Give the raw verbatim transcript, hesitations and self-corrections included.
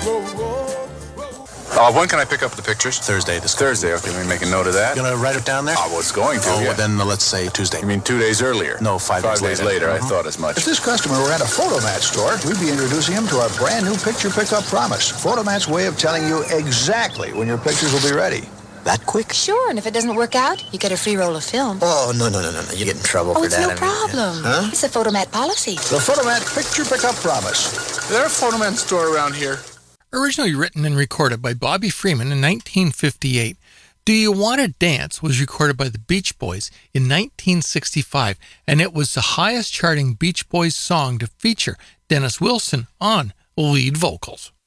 Uh, when can I pick up the pictures? Thursday. This Thursday. Okay, let me make a note of that. You gonna write it down there? I was going to. Oh, yeah. well, then uh, let's say Tuesday. You mean two days earlier? No, five, five days days later. later. I thought as much. If this customer were at a Photomat store, we'd be introducing him to our brand new picture pickup promise. Photomat's way of telling you exactly when your pictures will be ready. That quick? Sure, and if it doesn't work out, you get a free roll of film. Oh, no, no, no, no, no. You get in trouble Oh, for it's that. no I mean, problem. Huh? It's a Photomat policy. The Photomat picture pickup promise. Is there a Photomat store around here? Originally written and recorded by Bobby Freeman in nineteen fifty-eight, Do You Want to Dance was recorded by the Beach Boys in nineteen sixty-five, and it was the highest charting Beach Boys song to feature Dennis Wilson on lead vocals.